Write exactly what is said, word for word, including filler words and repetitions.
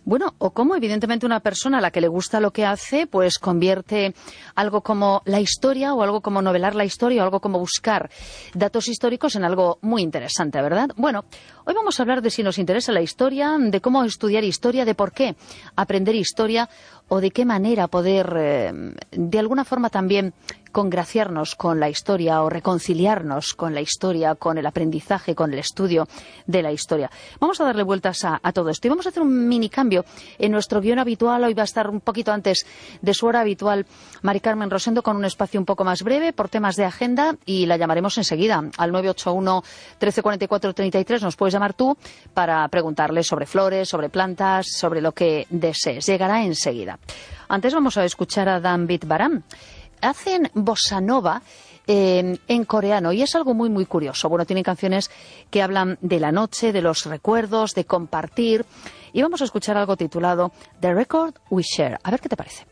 Bueno, o cómo evidentemente una persona a la que le gusta lo que hace, pues convierte algo como la historia o algo como novelar la historia o algo como buscar datos históricos en algo muy interesante, ¿verdad? Bueno, hoy vamos a hablar de si nos interesa la historia, de cómo estudiar historia, de por qué aprender historia o de qué manera poder, eh, de alguna forma también, congraciarnos con la historia o reconciliarnos con la historia, con el aprendizaje, con el estudio de la historia. Vamos a darle vueltas a, a todo esto y vamos a hacer un mini cambio en nuestro guión habitual. Hoy va a estar un poquito antes de su hora habitual Mari Carmen Rosendo con un espacio un poco más breve por temas de agenda y la llamaremos enseguida al nueve ocho uno, trece cuarenta y cuatro, treinta y tres. Nos puedes llamar tú para preguntarle sobre flores, sobre plantas, sobre lo que desees. Llegará enseguida. Antes vamos a escuchar a David Baram. Hacen bossa nova eh, en coreano y es algo muy muy curioso. Bueno, tienen canciones que hablan de la noche, de los recuerdos, de compartir, y vamos a escuchar algo titulado The Record We Share. A ver qué te parece.